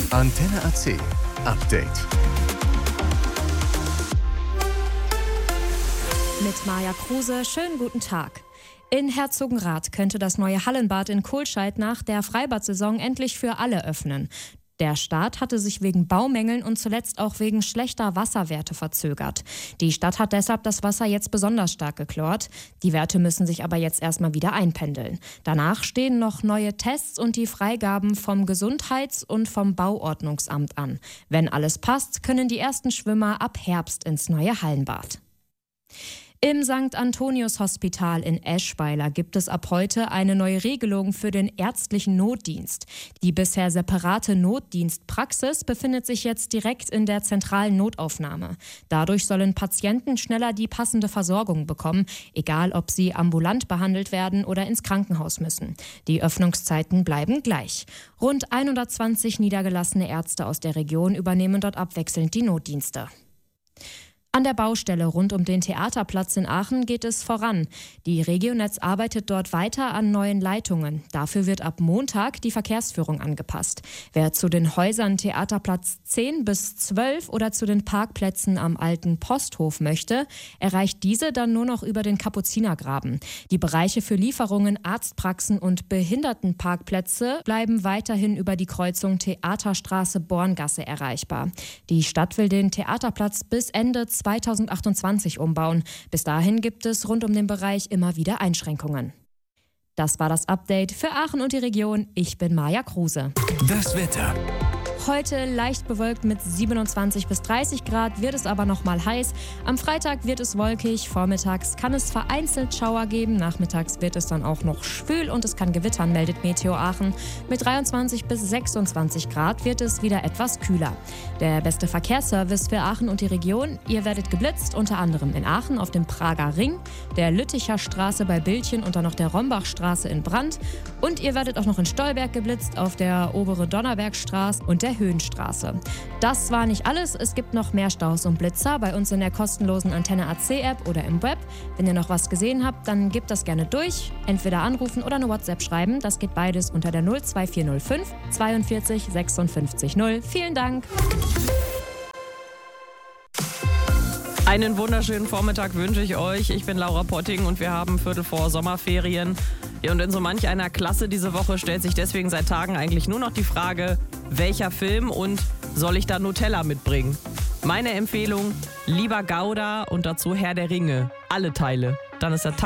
Antenne AC Update. Mit Maja Kruse, schönen guten Tag. In Herzogenrath könnte das neue Hallenbad in Kohlscheid nach der Freibadsaison endlich für alle öffnen. Der Start hatte sich wegen Baumängeln und zuletzt auch wegen schlechter Wasserwerte verzögert. Die Stadt hat deshalb das Wasser jetzt besonders stark geklort. Die Werte müssen sich aber jetzt erstmal wieder einpendeln. Danach stehen noch neue Tests und die Freigaben vom Gesundheits- und vom Bauordnungsamt an. Wenn alles passt, können die ersten Schwimmer ab Herbst ins neue Hallenbad. Im St. Antonius Hospital in Eschweiler gibt es ab heute eine neue Regelung für den ärztlichen Notdienst. Die bisher separate Notdienstpraxis befindet sich jetzt direkt in der zentralen Notaufnahme. Dadurch sollen Patienten schneller die passende Versorgung bekommen, egal ob sie ambulant behandelt werden oder ins Krankenhaus müssen. Die Öffnungszeiten bleiben gleich. Rund 120 niedergelassene Ärzte aus der Region übernehmen dort abwechselnd die Notdienste. An der Baustelle rund um den Theaterplatz in Aachen geht es voran. Die Regionetz arbeitet dort weiter an neuen Leitungen. Dafür wird ab Montag die Verkehrsführung angepasst. Wer zu den Häusern Theaterplatz 10 bis 12 oder zu den Parkplätzen am alten Posthof möchte, erreicht diese dann nur noch über den Kapuzinergraben. Die Bereiche für Lieferungen, Arztpraxen und Behindertenparkplätze bleiben weiterhin über die Kreuzung Theaterstraße-Borngasse erreichbar. Die Stadt will den Theaterplatz bis Ende 2028 umbauen. Bis dahin gibt es rund um den Bereich immer wieder Einschränkungen. Das war das Update für Aachen und die Region. Ich bin Maja Kruse. Das Wetter. Heute leicht bewölkt mit 27 bis 30 Grad, wird es aber noch mal heiß. Am Freitag wird es wolkig, vormittags kann es vereinzelt Schauer geben, nachmittags wird es dann auch noch schwül und es kann gewittern, meldet Meteo Aachen. Mit 23 bis 26 Grad wird es wieder etwas kühler. Der beste Verkehrsservice für Aachen und die Region: Ihr werdet geblitzt, unter anderem in Aachen auf dem Prager Ring, der Lütticher Straße bei Bildchen und dann noch der Rombachstraße in Brand. Und ihr werdet auch noch in Stolberg geblitzt auf der obere Donnerbergstraße und der Höhenstraße. Das war nicht alles. Es gibt noch mehr Staus und Blitzer bei uns in der kostenlosen Antenne AC App oder im Web. Wenn ihr noch was gesehen habt, dann gebt das gerne durch. Entweder anrufen oder eine WhatsApp schreiben. Das geht beides unter der 02405 42 56 0. Vielen Dank. Einen wunderschönen Vormittag wünsche ich euch. Ich bin Laura Potting und wir haben Viertel vor Sommerferien. Ja, und in so manch einer Klasse diese Woche stellt sich deswegen seit Tagen eigentlich nur noch die Frage, welcher Film und soll ich da Nutella mitbringen? Meine Empfehlung: lieber Gouda und dazu Herr der Ringe. Alle Teile. Dann ist der Tag